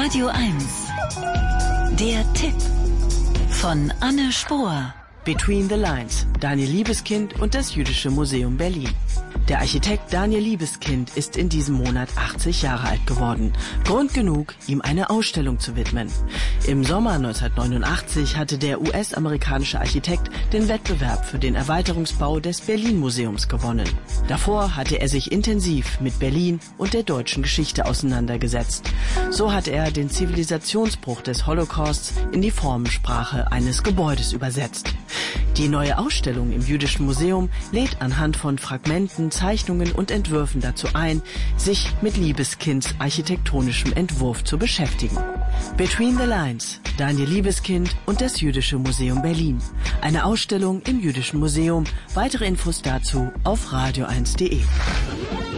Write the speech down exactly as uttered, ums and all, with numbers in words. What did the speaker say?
Radio eins. Der Tipp von Anne Spohr. Between the Lines, Daniel Liebeskind und das Jüdische Museum Berlin. Der Architekt Daniel Liebeskind ist in diesem Monat achtzig Jahre alt geworden. Grund genug, ihm eine Ausstellung zu widmen. Im Sommer neunzehnhundertneunundachtzig hatte der U S-amerikanische Architekt den Wettbewerb für den Erweiterungsbau des Berlin-Museums gewonnen. Davor hatte er sich intensiv mit Berlin und der deutschen Geschichte auseinandergesetzt. So hat er den Zivilisationsbruch des Holocausts in die Formensprache eines Gebäudes übersetzt. Die neue Ausstellung im Jüdischen Museum lädt anhand von Fragmenten, Zeichnungen und Entwürfen dazu ein, sich mit Liebeskinds architektonischem Entwurf zu beschäftigen. Between the Lines, Daniel Liebeskind und das Jüdische Museum Berlin. Eine Ausstellung im Jüdischen Museum. Weitere Infos dazu auf radio eins punkt de.